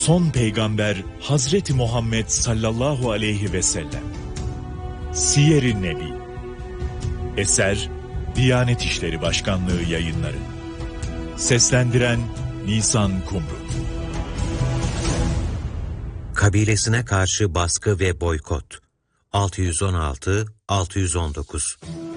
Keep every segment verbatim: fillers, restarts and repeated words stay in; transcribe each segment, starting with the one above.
Son peygamber Hazreti Muhammed sallallahu aleyhi ve sellem. Siyer-i Nebi. Eser Diyanet İşleri Başkanlığı Yayınları. Seslendiren Nisan Kumru. Kabilesine karşı baskı ve boykot. altı yüz on altı altı yüz on dokuz.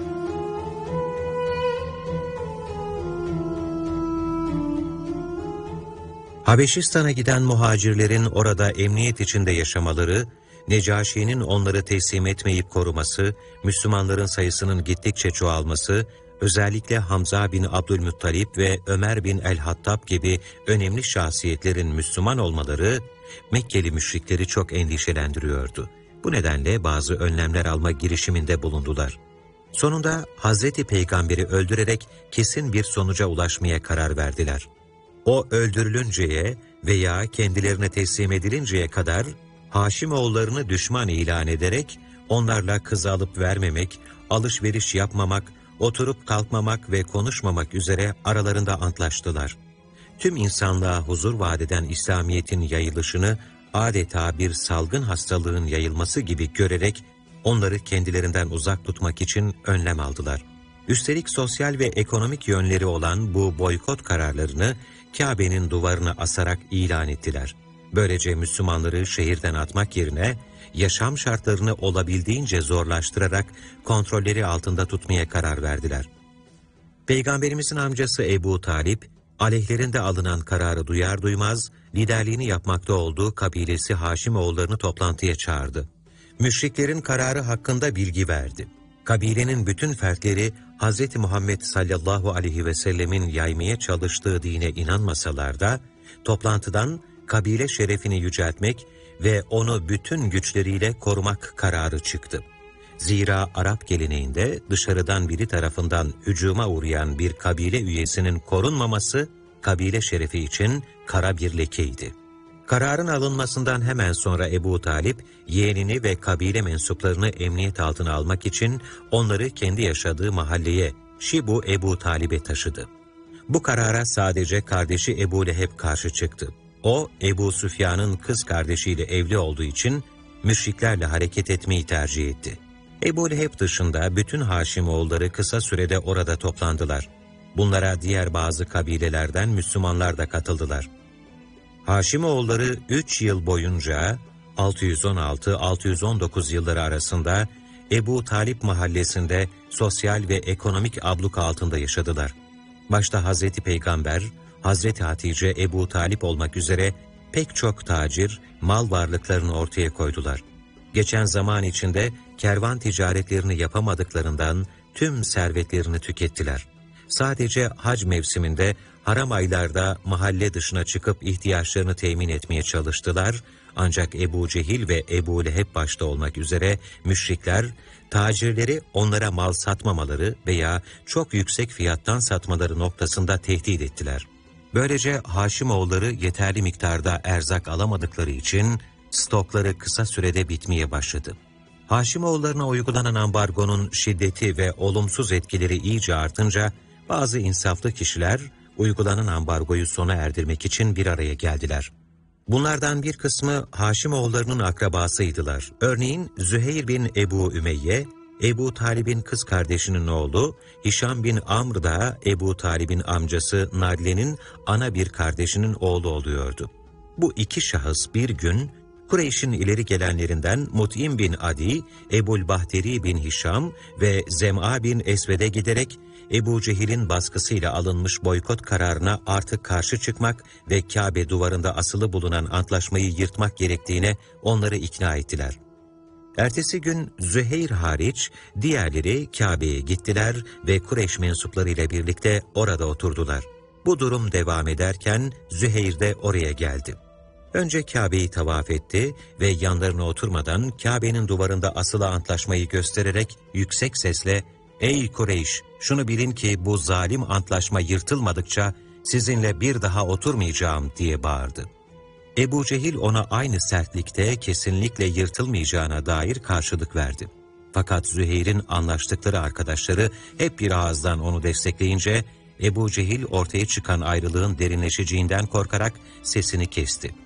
Habeşistan'a giden muhacirlerin orada emniyet içinde yaşamaları, Necaşi'nin onları teslim etmeyip koruması, Müslümanların sayısının gittikçe çoğalması, özellikle Hamza bin Abdülmuttalip ve Ömer bin el-Hattab gibi önemli şahsiyetlerin Müslüman olmaları, Mekkeli müşrikleri çok endişelendiriyordu. Bu nedenle bazı önlemler alma girişiminde bulundular. Sonunda Hazreti Peygamber'i öldürerek kesin bir sonuca ulaşmaya karar verdiler. O öldürülünceye veya kendilerine teslim edilinceye kadar Haşimoğullarını düşman ilan ederek onlarla kız alıp vermemek, alışveriş yapmamak, oturup kalkmamak ve konuşmamak üzere aralarında antlaştılar. Tüm insanlığa huzur vadeden İslamiyet'in yayılışını adeta bir salgın hastalığın yayılması gibi görerek onları kendilerinden uzak tutmak için önlem aldılar. Üstelik sosyal ve ekonomik yönleri olan bu boykot kararlarını Kabe'nin duvarına asarak ilan ettiler. Böylece Müslümanları şehirden atmak yerine yaşam şartlarını olabildiğince zorlaştırarak kontrolleri altında tutmaya karar verdiler. Peygamberimizin amcası Ebu Talip, aleyhlerinde alınan kararı duyar duymaz, liderliğini yapmakta olduğu kabilesi Haşimoğullarını toplantıya çağırdı. Müşriklerin kararı hakkında bilgi verdi. Kabilenin bütün fertleri Hz. Muhammed sallallahu aleyhi ve sellemin yaymaya çalıştığı dine inanmasalar da, toplantıdan kabile şerefini yüceltmek ve onu bütün güçleriyle korumak kararı çıktı. Zira Arap geleneğinde dışarıdan biri tarafından hücuma uğrayan bir kabile üyesinin korunmaması, kabile şerefi için kara bir lekeydi. Kararın alınmasından hemen sonra Ebu Talip, yeğenini ve kabile mensuplarını emniyet altına almak için onları kendi yaşadığı mahalleye, Şibu Ebu Talib'e taşıdı. Bu karara sadece kardeşi Ebu Leheb karşı çıktı. O, Ebu Süfyan'ın kız kardeşiyle evli olduğu için müşriklerle hareket etmeyi tercih etti. Ebu Leheb dışında bütün Haşimoğulları kısa sürede orada toplandılar. Bunlara diğer bazı kabilelerden Müslümanlar da katıldılar. Haşimoğulları üç yıl boyunca altı yüz on altı altı yüz on dokuz yılları arasında Ebu Talip mahallesinde sosyal ve ekonomik abluka altında yaşadılar. Başta Hazreti Peygamber, Hazreti Hatice, Ebu Talip olmak üzere pek çok tacir, mal varlıklarını ortaya koydular. Geçen zaman içinde kervan ticaretlerini yapamadıklarından tüm servetlerini tükettiler. Sadece hac mevsiminde haram aylarda mahalle dışına çıkıp ihtiyaçlarını temin etmeye çalıştılar. Ancak Ebu Cehil ve Ebu Leheb başta olmak üzere müşrikler, tacirleri onlara mal satmamaları veya çok yüksek fiyattan satmaları noktasında tehdit ettiler. Böylece Haşimoğulları yeterli miktarda erzak alamadıkları için stokları kısa sürede bitmeye başladı. Haşimoğullarına uygulanan ambargonun şiddeti ve olumsuz etkileri iyice artınca bazı insaflı kişiler uygulanan ambargoyu sona erdirmek için bir araya geldiler. Bunlardan bir kısmı Haşimoğullarının akrabasıydılar. Örneğin Züheyr bin Ebu Ümeyye, Ebu Talib'in kız kardeşinin oğlu, Hişam bin Amr da Ebu Talib'in amcası Nadle'nin ana bir kardeşinin oğlu oluyordu. Bu iki şahıs bir gün Kureyş'in ileri gelenlerinden Mut'im bin Adi, Ebul Bahteri bin Hişam ve Zem'a bin Esved'e giderek Ebu Cehil'in baskısıyla alınmış boykot kararına artık karşı çıkmak ve Kabe duvarında asılı bulunan antlaşmayı yırtmak gerektiğine onları ikna ettiler. Ertesi gün Züheyr hariç diğerleri Kabe'ye gittiler ve Kureyş mensuplarıyla birlikte orada oturdular. Bu durum devam ederken Züheyr de oraya geldi. Önce Kabe'yi tavaf etti ve yanlarına oturmadan Kabe'nin duvarında asılı antlaşmayı göstererek yüksek sesle "Ey Kureyş, şunu bilin ki bu zalim antlaşma yırtılmadıkça sizinle bir daha oturmayacağım" diye bağırdı. Ebu Cehil ona aynı sertlikte kesinlikle yırtılmayacağına dair karşılık verdi. Fakat Züheyr'in anlaştıkları arkadaşları hep bir ağızdan onu destekleyince Ebu Cehil ortaya çıkan ayrılığın derinleşeceğinden korkarak sesini kesti.